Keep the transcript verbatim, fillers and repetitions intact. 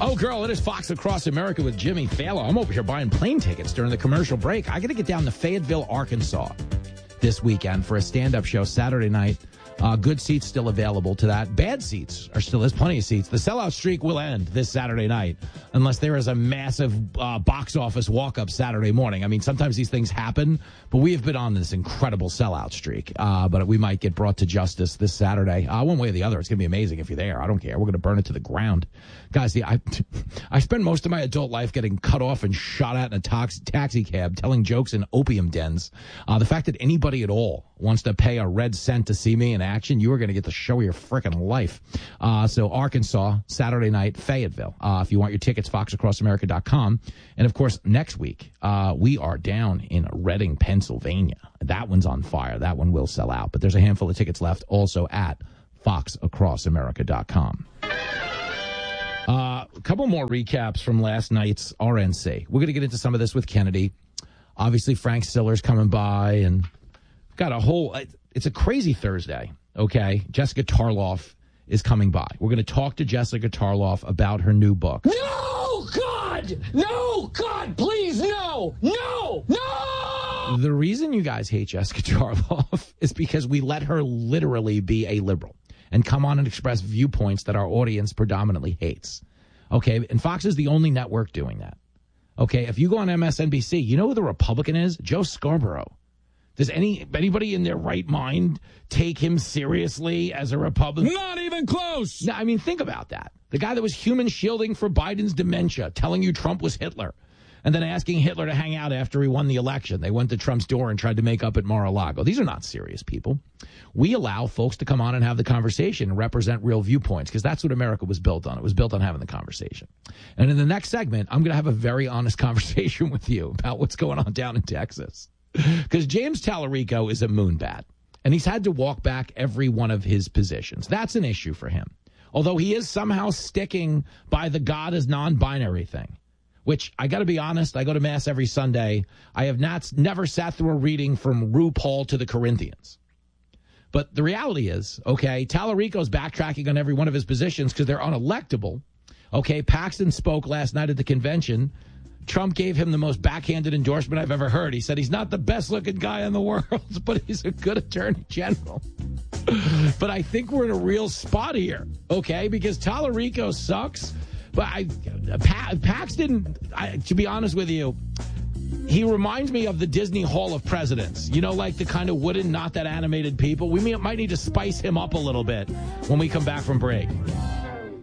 Oh, girl, it is Fox Across America with Jimmy Fallon. I'm over here buying plane tickets during the commercial break. I got to get down to Fayetteville, Arkansas this weekend for a stand-up show Saturday night. Uh, good seats still available to that. Bad seats are still, there's plenty of seats. The sellout streak will end this Saturday night unless there is a massive uh, box office walk-up Saturday morning. I mean, sometimes these things happen, but we have been on this incredible sellout streak. Uh, but we might get brought to justice this Saturday. Uh, one way or the other, it's going to be amazing if you're there. I don't care. We're going to burn it to the ground. Guys, the, I, I spent most of my adult life getting cut off and shot at in a tax, taxi cab, telling jokes in opium dens. Uh, the fact that anybody at all wants to pay a red cent to see me in action, you are going to get the show of your freaking life. Uh, so Arkansas, Saturday night, Fayetteville. Uh, if you want your tickets, fox across america dot com. And, of course, next week, uh, we are down in Reading, Pennsylvania. That one's on fire. That one will sell out. But there's a handful of tickets left also at fox across america dot com. Uh, a couple more recaps from last night's R N C. We're going to get into some of this with Kennedy. Obviously, Frank Siller's coming by, and got a whole, it's a crazy Thursday, okay? Jessica Tarloff is coming by. We're going to talk to Jessica Tarloff about her new book. No, God! No, God, please, no! No! No! The reason you guys hate Jessica Tarloff is because we let her literally be a liberal and come on and express viewpoints that our audience predominantly hates. Okay, and Fox is the only network doing that. Okay, if you go on M S N B C, you know who the Republican is? Joe Scarborough. Does any anybody in their right mind take him seriously as a Republican? Not even close. No, I mean, think about that. The guy that was human shielding for Biden's dementia, telling you Trump was Hitler, and then asking Hitler to hang out after he won the election. They went to Trump's door and tried to make up at Mar-a-Lago. These are not serious people. We allow folks to come on and have the conversation and represent real viewpoints because that's what America was built on. It was built on having the conversation. And in the next segment, I'm going to have a very honest conversation with you about what's going on down in Texas. Because James Tallarico is a moonbat, and he's had to walk back every one of his positions. That's an issue for him. Although he is somehow sticking by the God is non-binary thing, which I got to be honest, I go to Mass every Sunday. I have not never sat through a reading from RuPaul to the Corinthians. But the reality is, okay, Tallarico's backtracking on every one of his positions because they're unelectable. Okay, Paxton spoke last night at the convention. Trump gave him the most backhanded endorsement I've ever heard. He said he's not the best-looking guy in the world, but he's a good attorney general. But I think we're in a real spot here, okay, because Tallarico sucks. But I, pa- Paxton, I, to be honest with you, he reminds me of the Disney Hall of Presidents. You know, like the kind of wooden, not that animated people. We may, might need to spice him up a little bit when we come back from break.